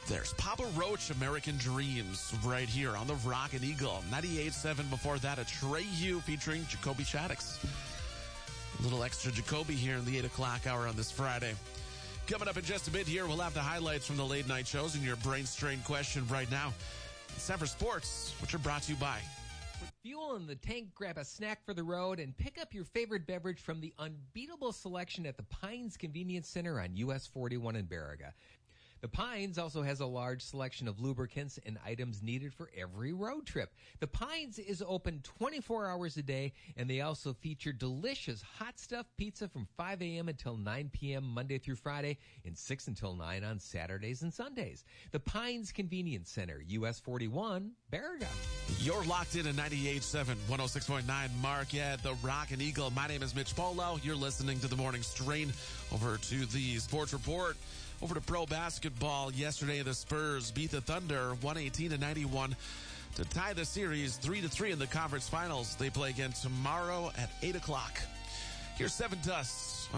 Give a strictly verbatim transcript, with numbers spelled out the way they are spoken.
There's Papa Roach, American Dreams, right here on the Rockin' Eagle. ninety-eight point seven before that, a Treyu featuring Jacoby Shaddix. A little extra Jacoby here in the eight o'clock hour on this Friday. Coming up in just a bit here, we'll have the highlights from the late night shows and your brain strain question right now. It's time for sports, which are brought to you by... Put fuel in the tank, grab a snack for the road, and pick up your favorite beverage from the unbeatable selection at the Pines Convenience Center on U S forty-one in Baraga. The Pines also has a large selection of lubricants and items needed for every road trip. The Pines is open twenty-four hours a day, and they also feature delicious hot stuff pizza from five a.m. until nine p.m. Monday through Friday and six until nine on Saturdays and Sundays. The Pines Convenience Center, U S forty-one, Baraga. You're locked in at ninety-eight point seven, one oh six point nine Marquette, the Rockin' Eagle. My name is Mitch Polo. You're listening to the Morning Strain. Over to the Sports Report. Over to pro basketball. Yesterday, the Spurs beat the Thunder one eighteen to ninety-one to tie the series three to three in the conference finals. They play again tomorrow at eight o'clock. Here's Seven Dusts on